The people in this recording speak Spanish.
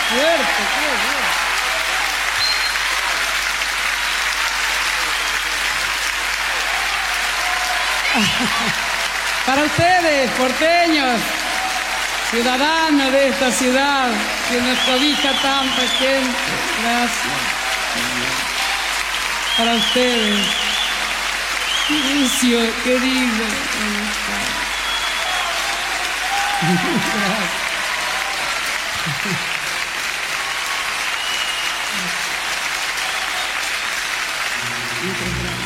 fuerte, qué bien. Para ustedes, porteños, ciudadanos de esta ciudad, que nos cobija tanta gente, gracias. Para ustedes, Lucio, querido. Gracias.